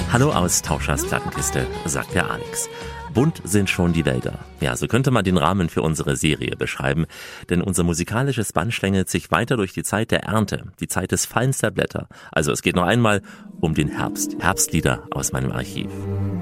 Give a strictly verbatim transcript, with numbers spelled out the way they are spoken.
Hallo aus Tauschers Plattenkiste, sagt der Alex. Bunt sind schon die Wälder. Ja, so könnte man den Rahmen für unsere Serie beschreiben. Denn unser musikalisches Band schlängelt sich weiter durch die Zeit der Ernte, die Zeit des Fallens der Blätter. Also es geht noch einmal um den Herbst. Herbstlieder aus meinem Archiv.